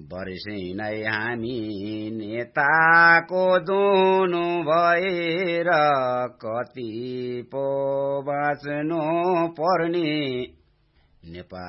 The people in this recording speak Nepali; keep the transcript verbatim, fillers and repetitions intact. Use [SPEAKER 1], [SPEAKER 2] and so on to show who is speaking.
[SPEAKER 1] वर्षै नै हामी नेताको दुनु भएर कति पो बाँच्नु पर्ने नेपाल